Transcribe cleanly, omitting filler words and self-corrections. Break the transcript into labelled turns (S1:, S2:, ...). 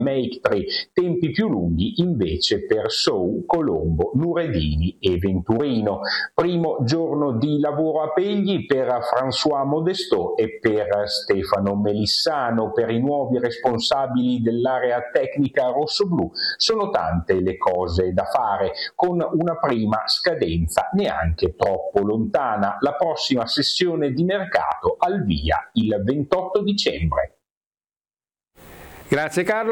S1: Make 3, tempi più lunghi invece per Sou, Colombo, Nuredini e Venturino. Primo giorno di lavoro a Pegli per François Modestot e per Stefano Melissano, per i nuovi responsabili dell'area tecnica rossoblù. Sono tante le cose da fare, con una prima scadenza neanche troppo lontana, la prossima sessione di mercato al via il 28 dicembre.
S2: Grazie Carlo.